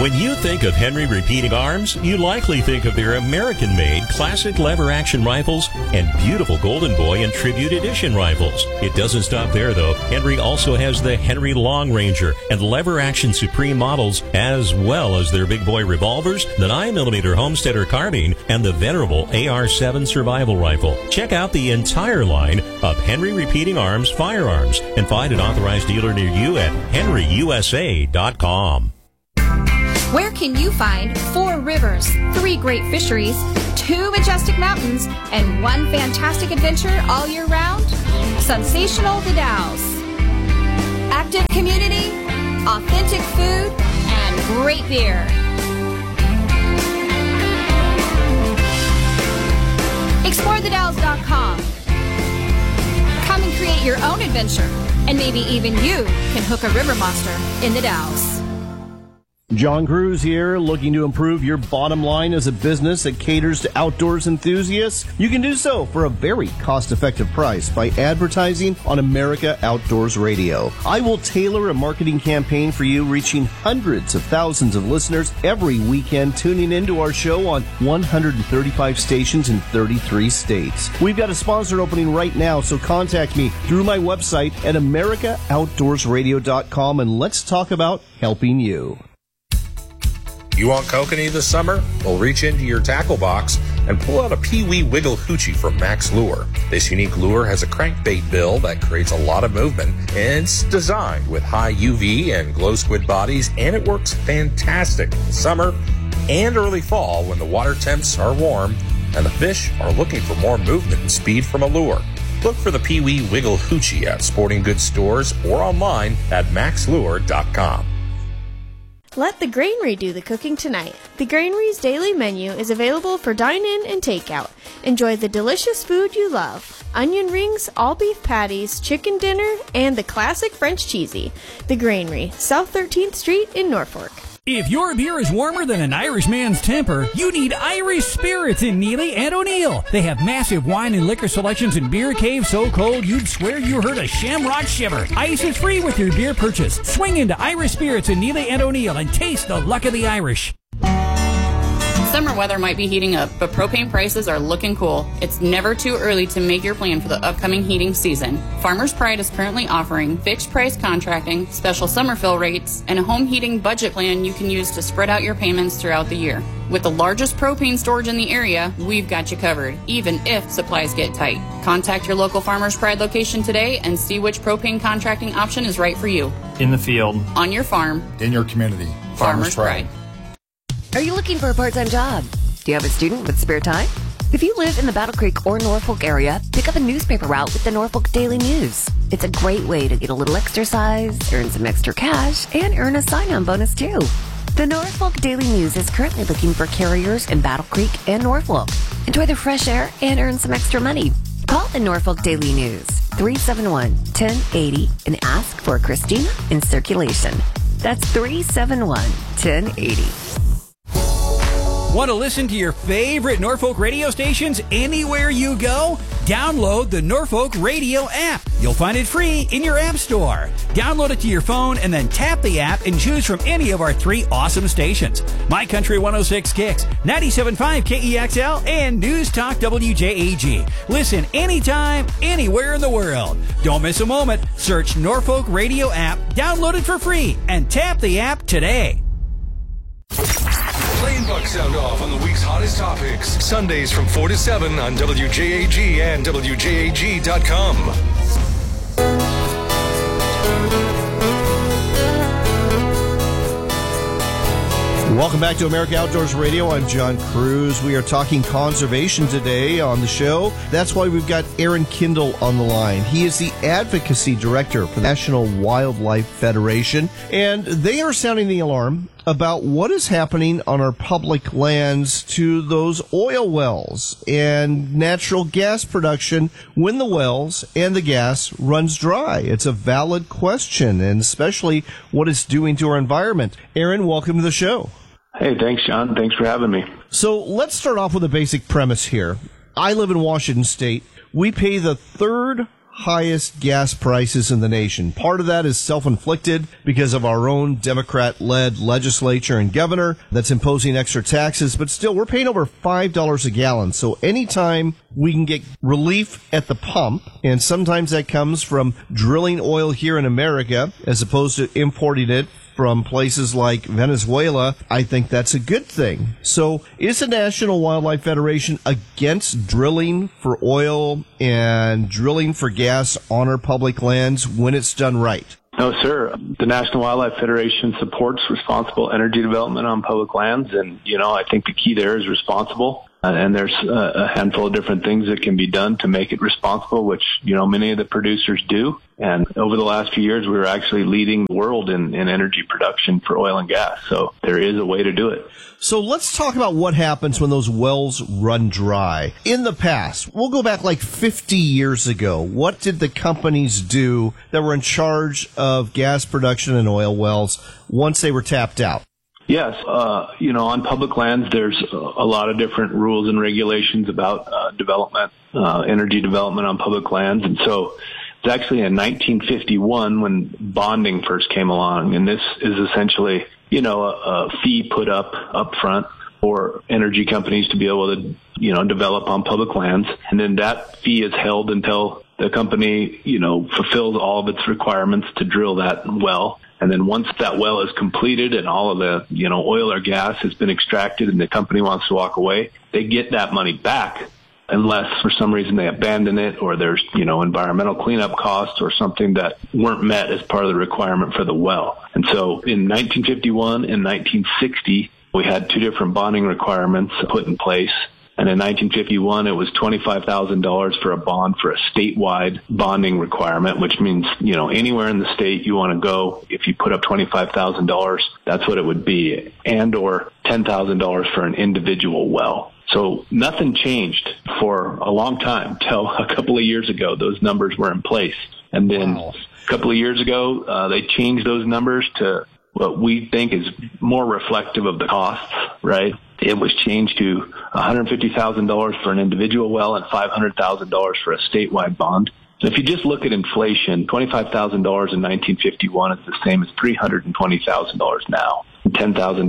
When you think of Henry Repeating Arms, you likely think of their American-made classic lever-action rifles and beautiful Golden Boy and Tribute Edition rifles. It doesn't stop there, though. Henry also has the Henry Long Ranger and lever-action Supreme models, as well as their big boy revolvers, the 9mm Homesteader carbine, and the venerable AR-7 survival rifle. Check out the entire line of Henry Repeating Arms firearms and find an authorized dealer near you at henryusa.com. Where can you find 4 rivers, 3 great fisheries, 2 majestic mountains, and 1 fantastic adventure all year round? Sensational The Dalles. Active community, authentic food, and great beer. ExploreTheDalles.com. Come and create your own adventure, and maybe even you can hook a river monster in the Dalles. John Cruz here, looking to improve your bottom line as a business that caters to outdoors enthusiasts? You can do so for a very cost-effective price by advertising on America Outdoors Radio. I will tailor a marketing campaign for you, reaching hundreds of thousands of listeners every weekend tuning into our show on 135 stations in 33 states. We've got a sponsor opening right now, so contact me through my website at AmericaOutdoorsRadio.com and let's talk about helping you. You want kokanee this summer? Well, reach into your tackle box and pull out a Pee-wee Wiggle Hoochie from Max Lure. This unique lure has a crankbait bill that creates a lot of movement, and it's designed with high UV and glow squid bodies, and it works fantastic in summer and early fall when the water temps are warm and the fish are looking for more movement and speed from a lure. Look for the Pee-wee Wiggle Hoochie at sporting goods stores or online at maxlure.com. Let the Granary do the cooking tonight. The Granary's daily menu is available for dine-in and takeout. Enjoy the delicious food you love. Onion rings, all-beef patties, chicken dinner, and the classic French cheesy. The Granary, South 13th Street in Norfolk. If your beer is warmer than an Irishman's temper, you need Irish Spirits in Neely and O'Neill. They have massive wine and liquor selections and beer caves so cold you'd swear you heard a shamrock shiver. Ice is free with your beer purchase. Swing into Irish Spirits in Neely and O'Neill and taste the luck of the Irish. Summer weather might be heating up, but propane prices are looking cool. It's never too early to make your plan for the upcoming heating season. Farmers Pride is currently offering fixed price contracting, special summer fill rates, and a home heating budget plan you can use to spread out your payments throughout the year. With the largest propane storage in the area, we've got you covered, even if supplies get tight. Contact your local Farmers Pride location today and see which propane contracting option is right for you. In the field. On your farm. In your community. Farmers Pride. Are you looking for a part-time job? Do you have a student with spare time? If you live in the Battle Creek or Norfolk area, pick up a newspaper route with the Norfolk Daily News. It's a great way to get a little exercise, earn some extra cash, and earn a sign-on bonus too. The Norfolk Daily News is currently looking for carriers in Battle Creek and Norfolk. Enjoy the fresh air and earn some extra money. Call the Norfolk Daily News, 371-1080, and ask for Christina in circulation. That's 371-1080. Want to listen to your favorite Norfolk radio stations anywhere you go? Download the Norfolk Radio app. You'll find it free in your app store. Download it to your phone and then tap the app and choose from any of our 3 awesome stations. My Country 106 Kicks, 97.5 KEXL, and News Talk WJAG. Listen anytime, anywhere in the world. Don't miss a moment. Search Norfolk Radio app, download it for free, and tap the app today. Plain Buck Sound Off on the week's hottest topics. Sundays from 4 to 7 on WJAG and WJAG.com. Welcome back to America Outdoors Radio. I'm John Cruz. We are talking conservation today on the show. That's why we've got Aaron Kindle on the line. He is the Advocacy Director for the National Wildlife Federation, and they are sounding the alarm about what is happening on our public lands to those oil wells and natural gas production when the wells and the gas runs dry. It's a valid question, and especially what it's doing to our environment. Aaron, welcome to the show. Hey, thanks, John. Thanks for having me. So let's start off with a basic premise here. I live in Washington State. We pay the 3rd highest gas prices in the nation. Part of that is self-inflicted because of our own Democrat-led legislature and governor that's imposing extra taxes, but still, we're paying over $5 a gallon. So anytime we can get relief at the pump, and sometimes that comes from drilling oil here in America as opposed to importing it from places like Venezuela, I think that's a good thing. So is the National Wildlife Federation against drilling for oil and drilling for gas on our public lands when it's done right? No, sir. The National Wildlife Federation supports responsible energy development on public lands. And, I think the key there is responsible. And there's a handful of different things that can be done to make it responsible, which, many of the producers do. And over the last few years, we were actually leading the world in energy production for oil and gas. So there is a way to do it. So let's talk about what happens when those wells run dry. In the past, we'll go back like 50 years ago. What did the companies do that were in charge of gas production and oil wells once they were tapped out? Yes. On public lands, there's a lot of different rules and regulations about development, energy development on public lands. And so it's actually in 1951 when bonding first came along. And this is essentially, a fee put up front for energy companies to be able to, develop on public lands. And then that fee is held until the company, fulfills all of its requirements to drill that well. And then once that well is completed and all of the, oil or gas has been extracted and the company wants to walk away, they get that money back unless for some reason they abandon it or there's, environmental cleanup costs or something that weren't met as part of the requirement for the well. And so in 1951 and 1960, we had two different bonding requirements put in place. And in 1951, it was $25,000 for a bond for a statewide bonding requirement, which means, anywhere in the state you want to go, if you put up $25,000, that's what it would be, and or $10,000 for an individual well. So nothing changed for a long time till a couple of years ago. Those numbers were in place. And then a couple of years ago, they changed those numbers to what we think is more reflective of the costs, right? It was changed to $150,000 for an individual well and $500,000 for a statewide bond. So if you just look at inflation, $25,000 in 1951 is the same as $320,000 now. And $10,000 in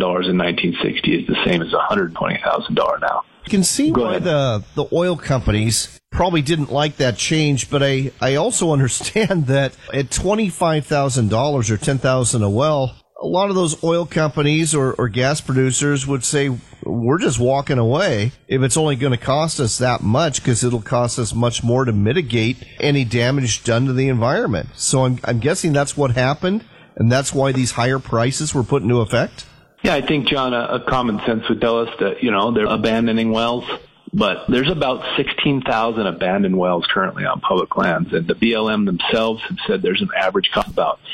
1960 is the same as $120,000 now. You can see why the oil companies probably didn't like that change, but I also understand that at $25,000 or $10,000 a well, a lot of those oil companies or gas producers would say, we're just walking away if it's only going to cost us that much because it'll cost us much more to mitigate any damage done to the environment. So I'm guessing that's what happened, and that's why these higher prices were put into effect? Yeah, I think, John, a common sense would tell us that, they're abandoning wells. But there's about 16,000 abandoned wells currently on public lands. And the BLM themselves have said there's an average cost of about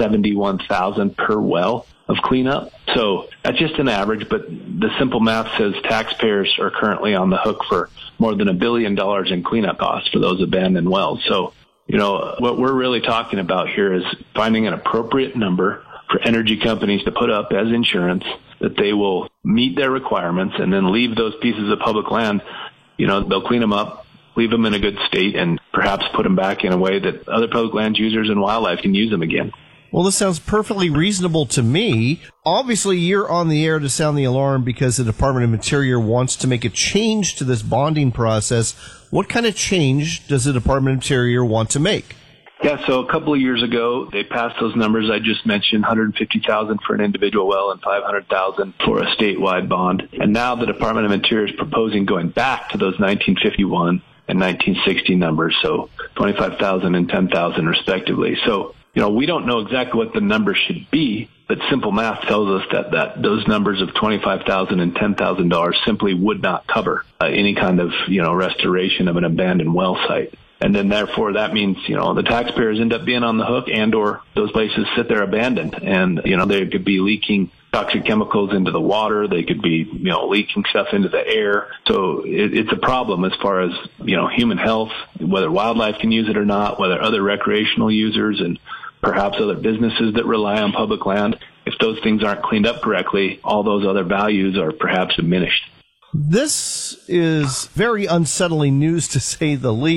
$71,000 per well of cleanup. So that's just an average, but the simple math says taxpayers are currently on the hook for more than $1 billion in cleanup costs for those abandoned wells. So, what we're really talking about here is finding an appropriate number for energy companies to put up as insurance that they will meet their requirements and then leave those pieces of public land. They'll clean them up, leave them in a good state, and perhaps put them back in a way that other public land users and wildlife can use them again. Well, this sounds perfectly reasonable to me. Obviously, you're on the air to sound the alarm because the Department of Interior wants to make a change to this bonding process. What kind of change does the Department of Interior want to make? Yeah, so a couple of years ago, they passed those numbers I just mentioned, $150,000 for an individual well and $500,000 for a statewide bond. And now the Department of Interior is proposing going back to those 1951 and 1960 numbers, so $25,000 and $10,000 respectively. So, we don't know exactly what the numbers should be, but simple math tells us that those numbers of $25,000 and $10,000 simply would not cover any kind of, restoration of an abandoned well site. And then therefore that means, the taxpayers end up being on the hook and or those places sit there abandoned. And, they could be leaking toxic chemicals into the water. They could be, leaking stuff into the air. So it's a problem as far as, human health, whether wildlife can use it or not, whether other recreational users and perhaps other businesses that rely on public land. If those things aren't cleaned up correctly, all those other values are perhaps diminished. This is very unsettling news, to say the least.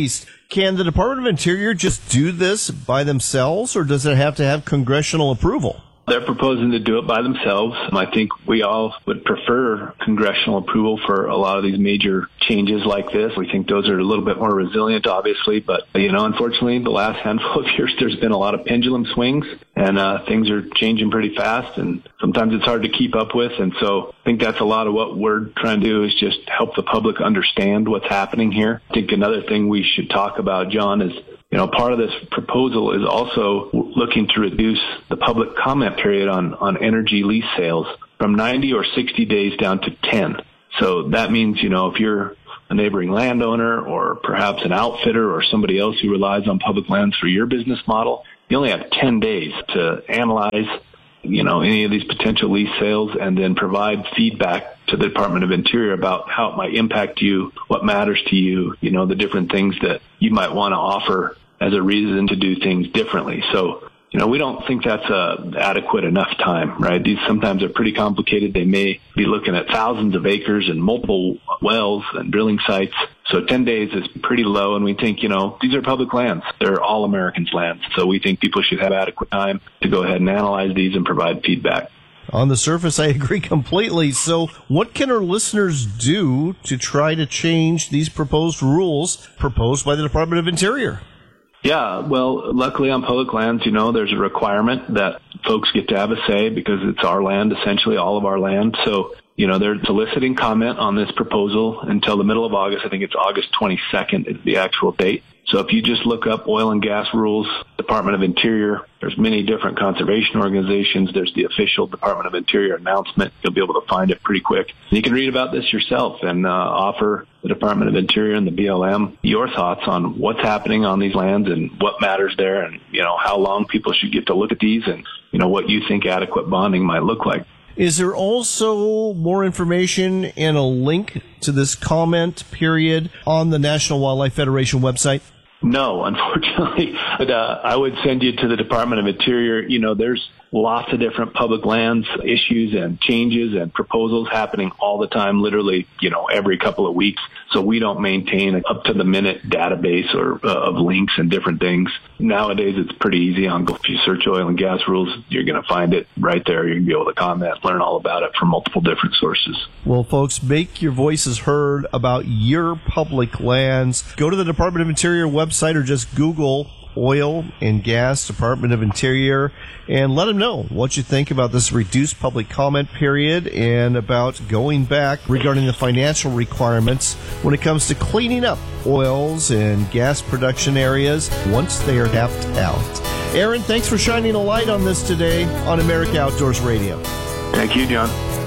Can the Department of Interior just do this by themselves, or does it have to have congressional approval? They're proposing to do it by themselves. I think we all would prefer congressional approval for a lot of these major changes like this. We think those are a little bit more resilient, obviously, but, unfortunately, the last handful of years, there's been a lot of pendulum swings, and things are changing pretty fast, and sometimes it's hard to keep up with. And so I think that's a lot of what we're trying to do is just help the public understand what's happening here. I think another thing we should talk about, John, is part of this proposal is also looking to reduce the public comment period on energy lease sales from 90 or 60 days down to 10. So that means, if you're a neighboring landowner or perhaps an outfitter or somebody else who relies on public lands for your business model, you only have 10 days to analyze, any of these potential lease sales and then provide feedback to the Department of Interior about how it might impact you, what matters to you, the different things that you might want to offer as a reason to do things differently. So, we don't think that's adequate enough time, right? These sometimes are pretty complicated. They may be looking at thousands of acres and multiple wells and drilling sites. So 10 days is pretty low, and we think, these are public lands. They're all Americans' lands. So we think people should have adequate time to go ahead and analyze these and provide feedback. On the surface, I agree completely. So what can our listeners do to try to change these proposed rules proposed by the Department of Interior? Yeah, well, luckily on public lands, there's a requirement that folks get to have a say because it's our land, essentially all of our land. So, they're soliciting comment on this proposal until the middle of August. I think it's August 22nd is the actual date. So if you just look up oil and gas rules, Department of Interior, there's many different conservation organizations. There's the official Department of Interior announcement. You'll be able to find it pretty quick. You can read about this yourself and offer the Department of Interior and the BLM your thoughts on what's happening on these lands and what matters there and, how long people should get to look at these and, what you think adequate bonding might look like. Is there also more information and a link to this comment period on the National Wildlife Federation website? No, unfortunately. But, I would send you to the Department of Interior. There's lots of different public lands issues and changes and proposals happening all the time, literally, every couple of weeks. So we don't maintain an up-to-the-minute database or of links and different things. Nowadays, it's pretty easy. If you search oil and gas rules, you're going to find it right there. You're going to be able to comment, learn all about it from multiple different sources. Well, folks, make your voices heard about your public lands. Go to the Department of Interior website or just Google Oil and Gas Department of Interior and let them know what you think about this reduced public comment period and about going back regarding the financial requirements when it comes to cleaning up oils and gas production areas once they are tapped out. Aaron, thanks for shining a light on this today on America Outdoors Radio. Thank you, John.